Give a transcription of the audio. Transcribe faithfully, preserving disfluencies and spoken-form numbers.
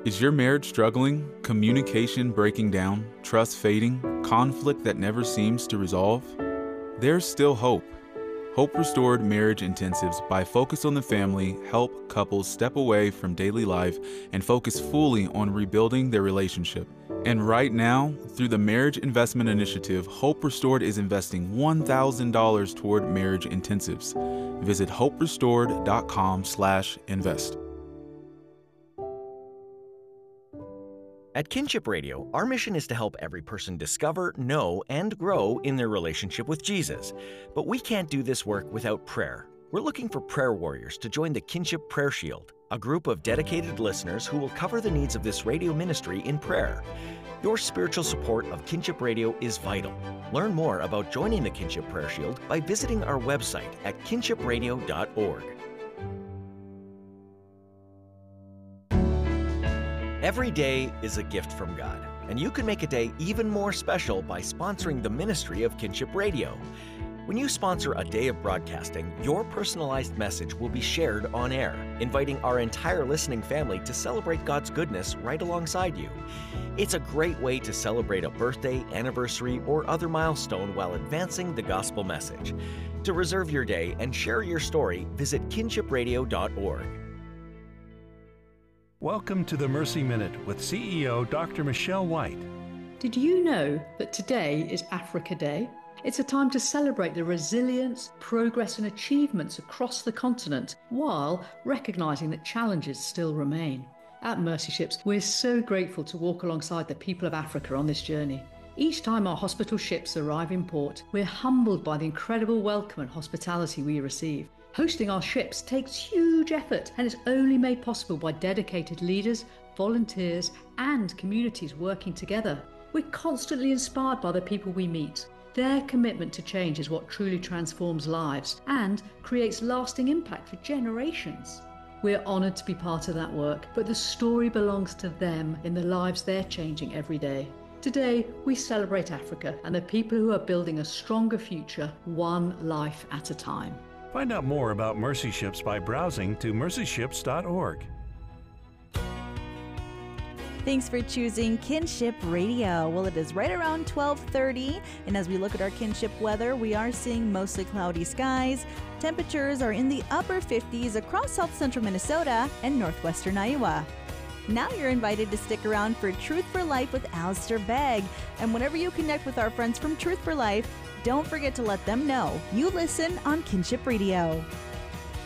Is your marriage struggling, communication breaking down, trust fading, conflict that never seems to resolve? There's still hope. Hope Restored Marriage Intensives by Focus on the Family help couples step away from daily life and focus fully on rebuilding their relationship. And right now, through the Marriage Investment Initiative, Hope Restored is investing one thousand dollars toward marriage intensives. Visit hope restored dot com slash invest. At Kinship Radio, our mission is to help every person discover, know, and grow in their relationship with Jesus. But we can't do this work without prayer. We're looking for prayer warriors to join the Kinship Prayer Shield, a group of dedicated listeners who will cover the needs of this radio ministry in prayer. Your spiritual support of Kinship Radio is vital. Learn more about joining the Kinship Prayer Shield by visiting our website at kinship radio dot org. Every day is a gift from God, and you can make a day even more special by sponsoring the ministry of Kinship Radio. When you sponsor a day of broadcasting, your personalized message will be shared on air, inviting our entire listening family to celebrate God's goodness right alongside you. It's a great way to celebrate a birthday, anniversary, or other milestone while advancing the gospel message. To reserve your day and share your story, visit kinship radio dot org. Welcome to the Mercy Minute with C E O Doctor Michelle White. Did you know that today is Africa Day? It's a time to celebrate the resilience, progress and achievements across the continent while recognising that challenges still remain. At Mercy Ships, we're so grateful to walk alongside the people of Africa on this journey. Each time our hospital ships arrive in port, we're humbled by the incredible welcome and hospitality we receive. Hosting our ships takes huge effort and is only made possible by dedicated leaders, volunteers, and communities working together. We're constantly inspired by the people we meet. Their commitment to change is what truly transforms lives and creates lasting impact for generations. We're honoured to be part of that work, but the story belongs to them in the lives they're changing every day. Today, we celebrate Africa and the people who are building a stronger future, one life at a time. Find out more about Mercy Ships by browsing to mercy ships dot org. Thanks for choosing Kinship Radio. Well, it is right around twelve thirty, and as we look at our Kinship weather, we are seeing mostly cloudy skies. Temperatures are in the upper fifties across south central Minnesota and northwestern Iowa. Now you're invited to stick around for Truth for Life with Alistair Begg. And whenever you connect with our friends from Truth for Life, don't forget to let them know you listen on Kinship Radio.